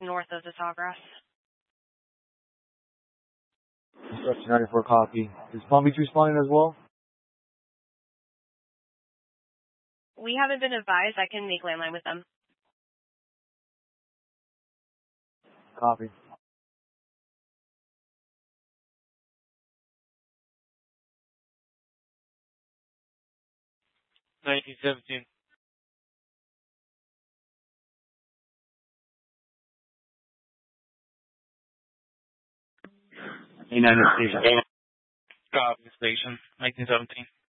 north of the Sawgrass. Instruction 94 copy. Is Palm Beach responding as well? We haven't been advised. I can make landline with them. Copy. $19.17. United Station. Copy, station. 1917.